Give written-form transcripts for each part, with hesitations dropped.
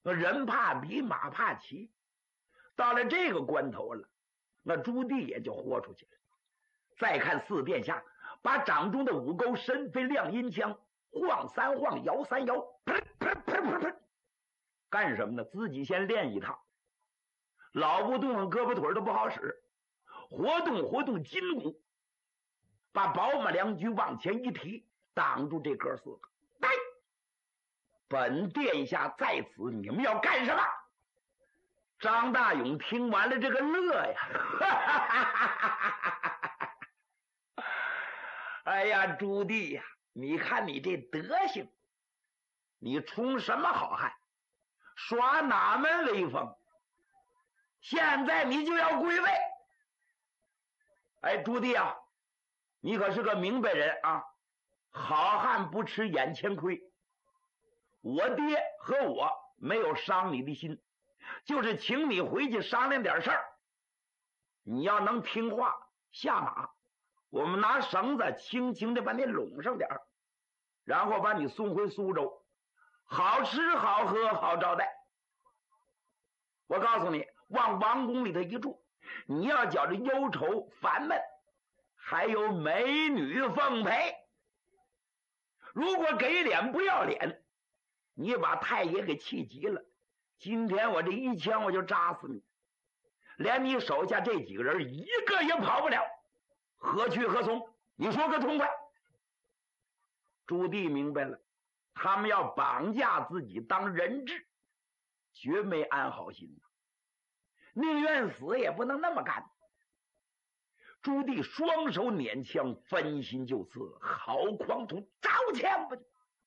人怕比马怕骑，到了这个关头了，那朱棣也就豁出去了。再看四殿下把掌中的五钩神飞亮阴枪晃三晃摇三摇，噗噗噗噗噗，干什么呢？自己先练一趟，老不动胳膊腿都不好使，活动活动筋骨，把宝马良驹往前一提，挡住这哥四个。来，本殿下在此，你们要干什么？张大勇听完了这个乐呀，哎呀，朱棣呀，你看你这德行，你充什么好汉，耍哪门威风？现在你就要归位。哎，朱棣啊，你可是个明白人啊，好汉不吃眼前亏。我爹和我没有伤你的心，就是请你回去商量点事儿。你要能听话下马，我们拿绳子轻轻的把你拢上点儿，然后把你送回苏州，好吃好喝好招待。我告诉你，往王宫里头一住，你要觉着忧愁烦闷，还有美女奉陪。如果给脸不要脸，你把太爷给气急了，今天我这一枪我就扎死你，连你手下这几个人一个也跑不了，何去何从？你说个痛快。朱棣明白了，他们要绑架自己当人质，绝没安好心，宁愿死也不能那么干。朱棣双手捻枪，分心就刺，好狂徒，招枪吧！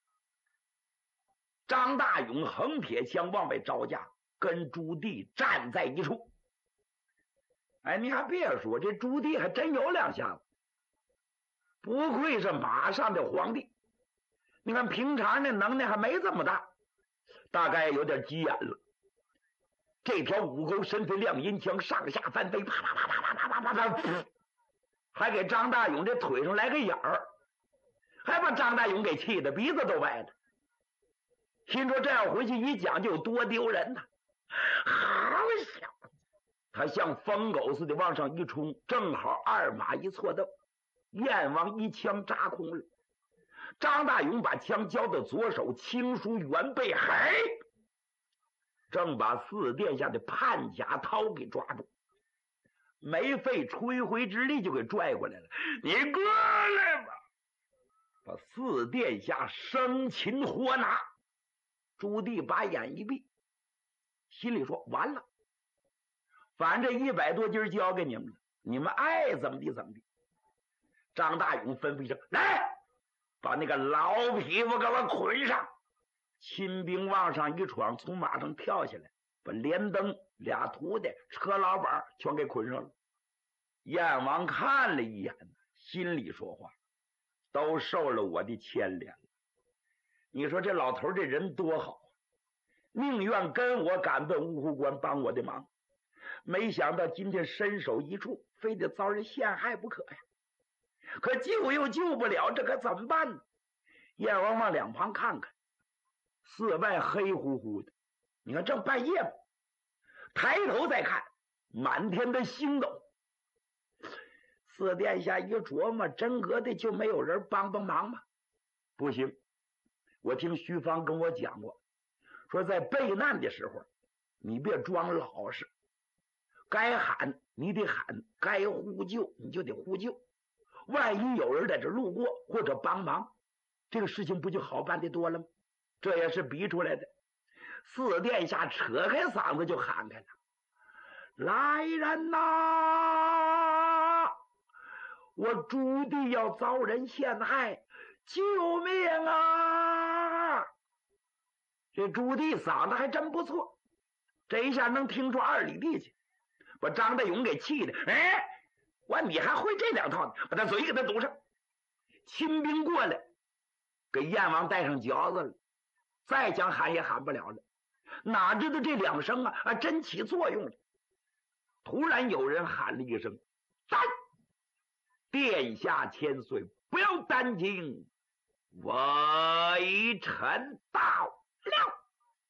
张大勇横撇枪往外招架，跟朱棣站在一处。哎，你还别说，这朱棣还真有两下子，不愧是马上的皇帝。你看平常那能耐还没这么大，大概有点急眼了。这条五钩神飞亮阴枪上下翻飞，啪啪啪啪啪啪啪啪啪，还给张大勇这腿上来个眼儿，还把张大勇给气得鼻子都歪了。心说这样回去一讲就有多丢人呐！好小子，他像疯狗似的往上一冲，正好二马一错蹬，燕王一枪扎空了。张大勇把枪交到左手，轻舒圆背，嘿，正把四殿下的潘甲涛给抓住，没费吹灰之力就给拽过来了。你过来吧！把四殿下生擒活拿。朱棣把眼一闭，心里说完了，反正这100多斤交给你们了，你们爱怎么地怎么地。张大勇吩咐一声，来，把那个老匹夫给我捆上。亲兵往上一闯，从马上跳下来，把连登俩徒弟车老板全给捆上了。燕王看了一眼，心里说话，都受了我的牵连了。你说这老头这人多好，宁愿跟我赶奔芜湖关帮我的忙，没想到今天身首异处，非得遭人陷害不可呀。可救又救不了，这可怎么办呢？燕王往两旁看看，四外黑乎乎的，你看正半夜嘛，抬头再看，满天的星斗。四殿下一琢磨，真格的就没有人帮帮忙吗？不行，我听徐芳跟我讲过，说在备难的时候，你别装老实，该喊你得喊，该呼救你就得呼救。万一有人在这路过或者帮忙，这个事情不就好办得多了吗？这也是逼出来的。四殿下扯开嗓子就喊开了，来人呐，我朱棣要遭人陷害，救命啊！这朱棣嗓子还真不错，这一下能听出2里地去，把张大勇给气的，哎，你还会这两套呢？把他嘴给他堵上。亲兵过来，给燕王带上嚼子了，再想喊也喊不了了。哪知道这2声啊真起作用了。突然有人喊了一声：“站！殿下千岁，不要担惊，微臣到了。”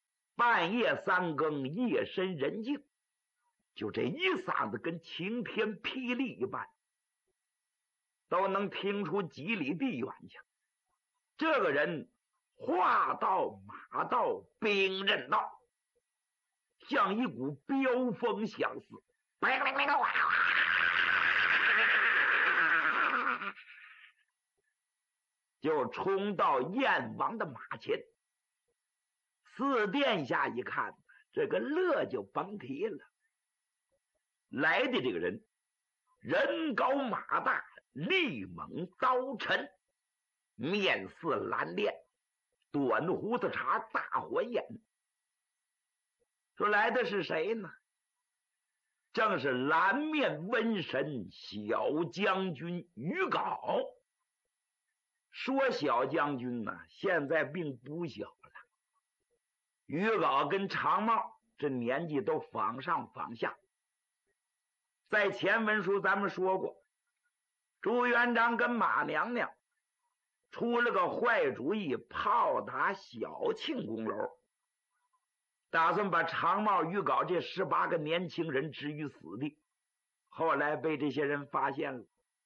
半夜3更，夜深人静，就这一嗓子跟晴天霹雳一般，都能听出几里地远去。这个人话到马到，兵刃到，像一股飙风相似，就冲到燕王的马前。四殿下一看，这个乐就甭提了。来的这个人，人高马大，力猛刀沉，面似蓝靛，短胡子茬，大火眼。说来的是谁呢？正是蓝面瘟神小将军于皋。说小将军呢，现在并不小了。于皋跟常茂这年纪都仿上仿下。在前文书咱们说过，朱元璋跟马娘娘出了个坏主意，炮打小庆宫楼，打算把常茂、于皋这18个年轻人置于死地。后来被这些人发现了，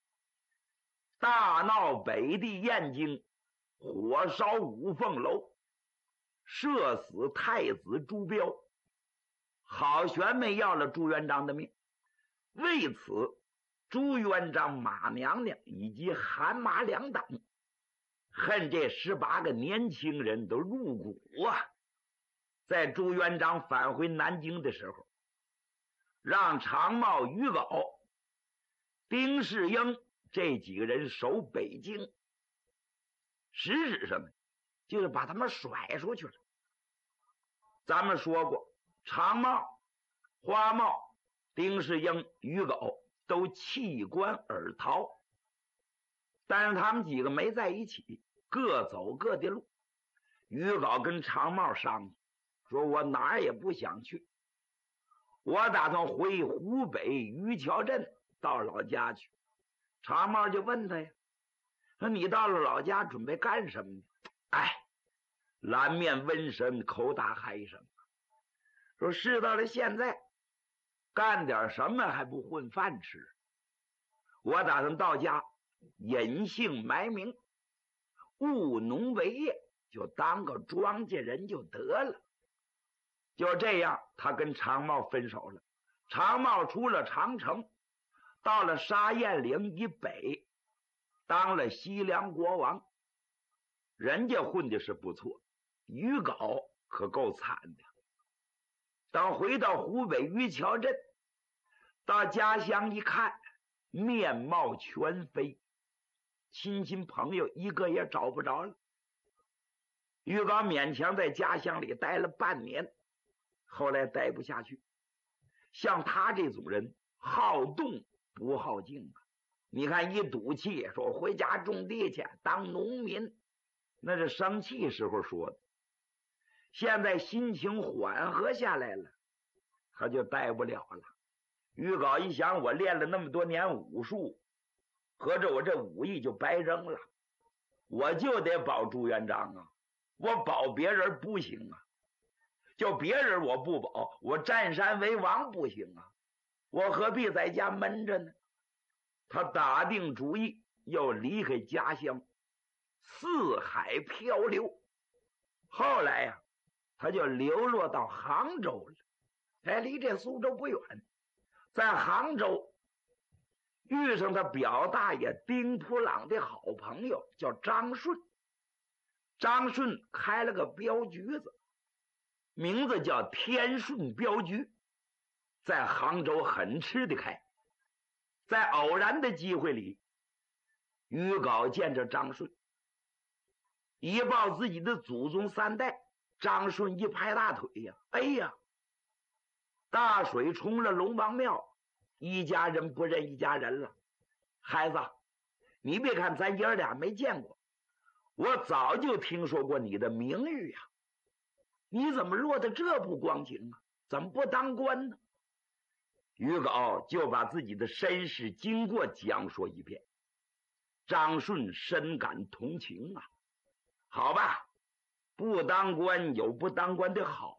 大闹北地燕京，火烧五凤楼，射死太子朱标，好悬没要了朱元璋的命。为此，朱元璋、马娘娘以及韩马两党恨这18个年轻人都入骨啊！在朱元璋返回南京的时候，让常茂、于皋、丁世英这几个人守北京，实质上呢，就是把他们甩出去了。咱们说过，常茂、花茂、丁世英、于皋都弃官而逃，但是他们几个没在一起，各走各的路。于皋跟常茂商议，说我哪儿也不想去，我打算回湖北余桥镇到老家去。常茂就问他呀，说你到了老家准备干什么呢？哎，蓝面瘟神口打嗨声，说事到了现在，干点什么还不混饭吃？我打算到家隐姓埋名，务农为业，就当个庄稼人就得了。就这样，他跟常茂分手了。常茂出了长城，到了沙堰岭以北，当了西凉国王。人家混的是不错，于皋可够惨的。等回到湖北余桥镇，到家乡一看，面貌全非，亲戚朋友一个也找不着了。于皋勉强在家乡里待了半年，后来待不下去。像他这种人，好动不好静啊！你看一赌气，说回家种地去，当农民，那是生气时候说的。现在心情缓和下来了，他就待不了了。于皋一想，我练了那么多年武术，合着我这武艺就白扔了，我就得保朱元璋啊，我保别人不行啊，就别人我不保，我占山为王不行啊，我何必在家闷着呢？他打定主意要离开家乡，四海漂流。后来呀，他就流落到杭州了。哎，离这苏州不远，在杭州遇上他表大爷丁普朗的好朋友叫张顺。张顺开了个镖局子，名字叫天顺镖局，在杭州很吃得开。在偶然的机会里，于皋见着张顺，一报自己的祖宗三代。张顺一拍大腿呀，哎呀，大水冲了龙王庙，一家人不认一家人了。孩子，你别看咱爷俩没见过，我早就听说过你的名誉呀，你怎么落得这不光景啊？怎么不当官呢？于皋就把自己的身世经过讲说一遍。张顺深感同情啊，好吧，不当官有不当官的好